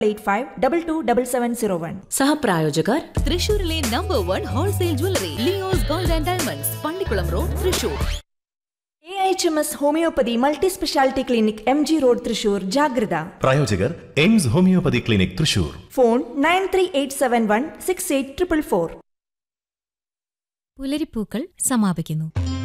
85227701. സഹപ്രായോജകർ തൃശൂരിലെ number 1 wholesale jewellery Leo's gold and diamonds, Pallikkulam road, Thrissur. AHMS homeopathy multi speciality clinic MG road, Thrissur. ജാഗ്രത. പ്രായോജകർ AIIMS homeopathy clinic, Thrissur. Phone 9387168444. പുലരിപ്പൂക്കൾ സമാപിക്കുന്നു.